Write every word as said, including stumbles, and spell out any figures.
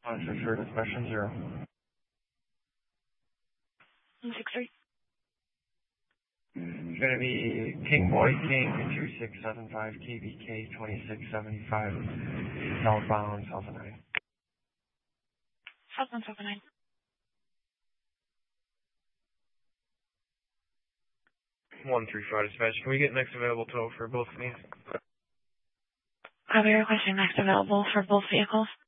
One six three dispatching zero. One six three. It's going to be King Boy King two six seven five K B K twenty-six seventy-five southbound South nine. Southbound South nine. one three five dispatch. Can we get next available tow for both of these? Are we requesting next available for both vehicles?